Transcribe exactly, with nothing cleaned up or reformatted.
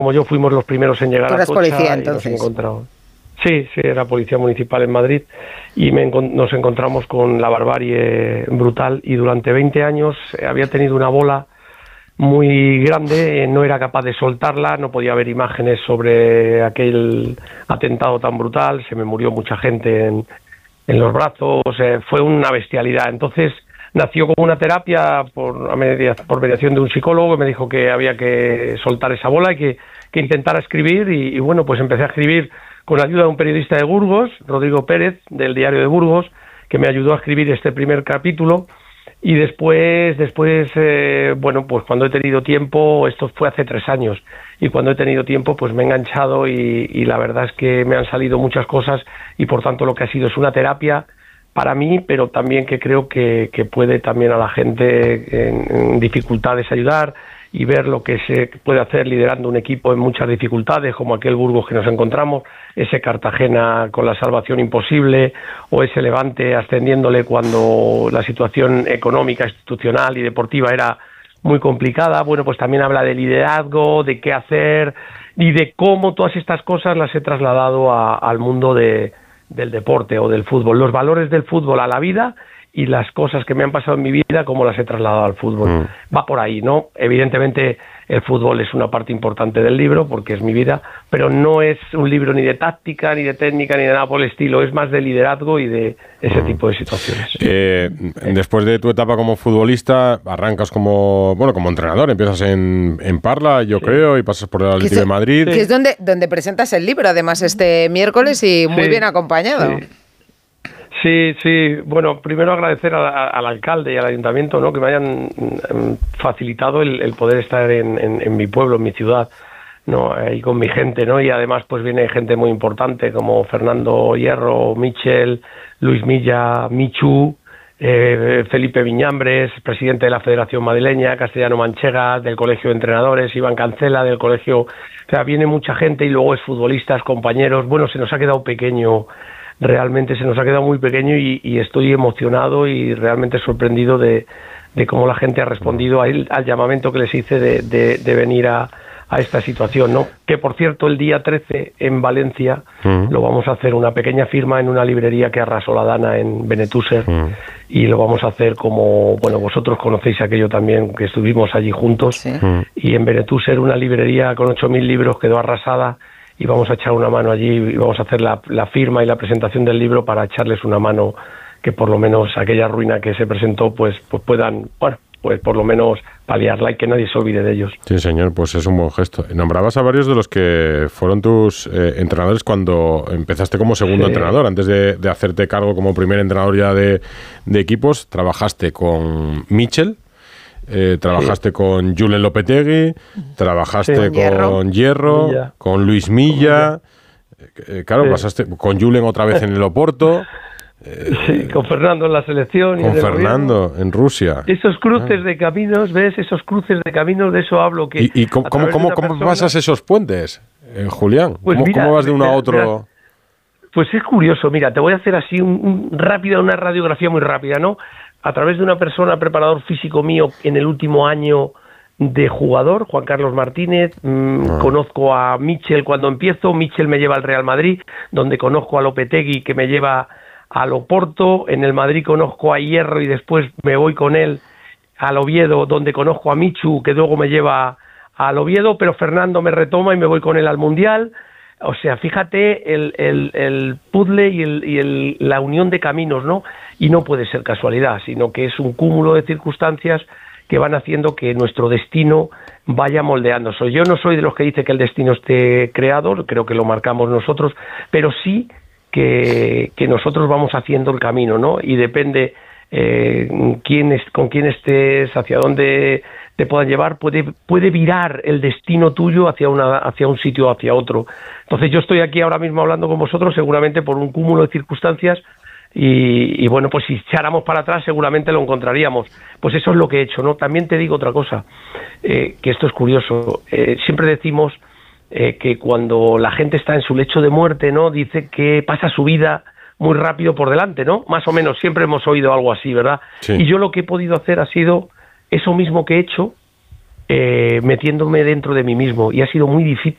como yo fuimos los primeros en llegar ¿Tú a eras Atocha policía, y entonces? nos encontramos. Sí, sí, era policía municipal en Madrid y me, nos encontramos con la barbarie brutal y durante veinte años había tenido una bola muy grande, no era capaz de soltarla, no podía ver imágenes sobre aquel atentado tan brutal, se me murió mucha gente en, en los brazos, eh, fue una bestialidad. Entonces nació como una terapia por, a media, por mediación de un psicólogo que me dijo que había que soltar esa bola y que, que intentara escribir y, y bueno, pues empecé a escribir con la ayuda de un periodista de Burgos, Rodrigo Pérez, del Diario de Burgos, que me ayudó a escribir este primer capítulo. Y después, después eh, bueno, pues cuando he tenido tiempo, esto fue hace tres años, y cuando he tenido tiempo, pues me he enganchado y, y la verdad es que me han salido muchas cosas y por tanto lo que ha sido es una terapia para mí, pero también que creo que, que puede también a la gente en, en dificultades ayudar y ver lo que se puede hacer liderando un equipo en muchas dificultades, como aquel Burgos que nos encontramos, ese Cartagena con la salvación imposible, o ese Levante ascendiéndole cuando la situación económica, institucional y deportiva era muy complicada. Bueno, pues también habla de liderazgo, de qué hacer y de cómo todas estas cosas las he trasladado a, al mundo de, del deporte o del fútbol, los valores del fútbol a la vida y las cosas que me han pasado en mi vida, cómo las he trasladado al fútbol. Mm. Va por ahí, ¿no? Evidentemente el fútbol es una parte importante del libro porque es mi vida, pero no es un libro ni de táctica, ni de técnica, ni de nada por el estilo, es más de liderazgo y de ese mm. tipo de situaciones. Eh, después de tu etapa como futbolista, arrancas como bueno como entrenador, empiezas en, en Parla, yo sí. creo, y pasas por el Atlético de Madrid. Que es donde, donde presentas el libro, además, este miércoles y muy sí. bien acompañado. Sí. Sí, sí. Bueno, primero agradecer a, a, al alcalde y al ayuntamiento, ¿no?, que me hayan um, facilitado el, el poder estar en, en, en mi pueblo, en mi ciudad, ¿no?, y con mi gente, ¿no? Y además pues viene gente muy importante como Fernando Hierro, Michel, Luis Milla, Michu, eh, Felipe Viñambres, presidente de la Federación Madrileña, Castellano Manchega, del Colegio de Entrenadores, Iván Cancela, del Colegio... O sea, viene mucha gente y luego es futbolistas, compañeros. Bueno, se nos ha quedado pequeño... Realmente se nos ha quedado muy pequeño y, y estoy emocionado y realmente sorprendido de, de cómo la gente ha respondido a él, al llamamiento que les hice de, de, de venir a, a esta situación, ¿no? Que, por cierto, el día trece en Valencia uh-huh. lo vamos a hacer una pequeña firma en una librería que arrasó la Dana en Benetúser uh-huh. y lo vamos a hacer como, bueno, vosotros conocéis aquello también, que estuvimos allí juntos sí. uh-huh. y en Benetúser una librería con ocho mil libros quedó arrasada y vamos a echar una mano allí y vamos a hacer la, la firma y la presentación del libro para echarles una mano, que por lo menos aquella ruina que se presentó pues, pues puedan, bueno, pues por lo menos paliarla y que nadie se olvide de ellos. Sí, señor, pues es un buen gesto. Nombrabas a varios de los que fueron tus eh, entrenadores cuando empezaste como segundo sí. entrenador. Antes de, de hacerte cargo como primer entrenador ya de, de equipos, trabajaste con Michel, Eh, trabajaste sí. con Julen Lopetegui, trabajaste sí. con Hierro, Hierro Milla. con Luis Milla, eh, claro, sí. pasaste con Julen otra vez en el Oporto. Eh, sí, con Fernando en la selección. Con y en Fernando gobierno. En Rusia. Esos cruces ah. de caminos, ¿ves? Esos cruces de caminos, de eso hablo. Que ¿Y, y cómo, cómo, cómo, cómo pasas esos puentes, eh, Julián? Pues ¿Cómo, mira, ¿Cómo vas de uno mira, a otro? Mira, pues es curioso, mira, te voy a hacer así un, un rápida, una radiografía muy rápida, ¿no? A través de una persona, preparador físico mío, en el último año de jugador, Juan Carlos Martínez, mmm, ah. conozco a Michel cuando empiezo, Michel me lleva al Real Madrid, donde conozco a Lopetegui, que me lleva al Oporto, en el Madrid conozco a Hierro y después me voy con él al Oviedo, donde conozco a Michu, que luego me lleva al Oviedo, pero Fernando me retoma y me voy con él al Mundial. O sea, fíjate el, el, el puzzle y, el, y el, la unión de caminos, ¿no? Y no puede ser casualidad, sino que es un cúmulo de circunstancias que van haciendo que nuestro destino vaya moldeándose. Yo no soy de los que dice que el destino esté creado, creo que lo marcamos nosotros, pero sí que, que nosotros vamos haciendo el camino, ¿no? Y depende eh, quién es, con quién estés, hacia dónde te puedan llevar, puede, puede virar el destino tuyo hacia, una, hacia un sitio o hacia otro. Entonces yo estoy aquí ahora mismo hablando con vosotros seguramente por un cúmulo de circunstancias y, y bueno, pues si echáramos para atrás seguramente lo encontraríamos. Pues eso es lo que he hecho, ¿no? También te digo otra cosa, eh, que esto es curioso. Eh, siempre decimos eh, que cuando la gente está en su lecho de muerte, ¿no?, dice que pasa su vida muy rápido por delante, ¿no? Más o menos siempre hemos oído algo así, ¿verdad? Sí. Y yo lo que he podido hacer ha sido eso mismo que he hecho, eh, metiéndome dentro de mí mismo, y ha sido muy difícil,